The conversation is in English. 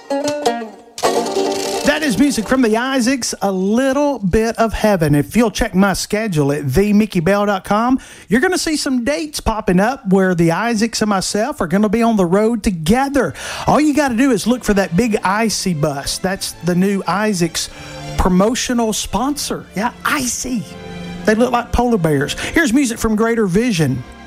That is music from the Isaacs, A Little Bit of Heaven. If you'll check my schedule at themickybell.com, you're going to see some dates popping up where the Isaacs and myself are going to be on the road together. All you got to do is look for that big Icy bus. That's the new Isaacs promotional sponsor. Yeah, Icy. They look like polar bears. Here's music from Greater Vision.